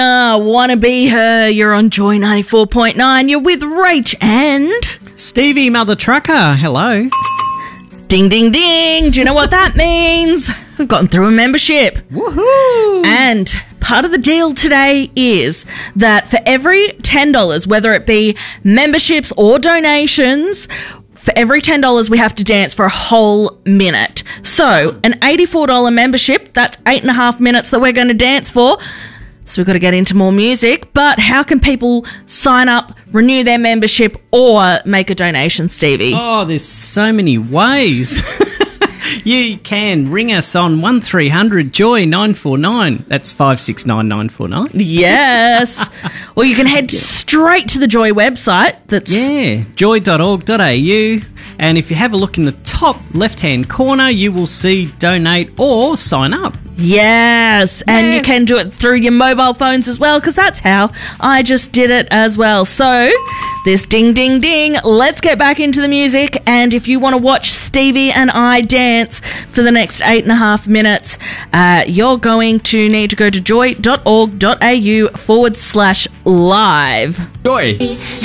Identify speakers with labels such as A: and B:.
A: Wanna be her? You're on Joy 94.9. You're with Rach and
B: Stevie, Mother Trucker. Hello.
A: ding, ding, ding. Do you know what that means? We've gotten through a membership.
B: Woohoo!
A: And part of the deal today is that for every $10, whether it be memberships or donations, for every $10, we have to dance for a whole minute. So an $84 membership, that's 8.5 minutes that we're going to dance for. So we've got to get into more music. But how can people sign up, renew their membership, or make a donation, Stevie?
B: Oh, there's so many ways. You can ring us on 1300 Joy 949. That's 569 949.
A: Yes. Or you can head straight to the Joy website. That's
B: joy.org.au. And if you have a look in the top left-hand corner, you will see donate or sign up.
A: Yes, and you can do it through your mobile phones as well, because that's how I just did it as well. So, this ding, ding, ding, let's get back into the music. And if you want to watch Stevie and I dance for the next 8.5 minutes, you're going to need to go to joy.org.au/live.
C: Joy.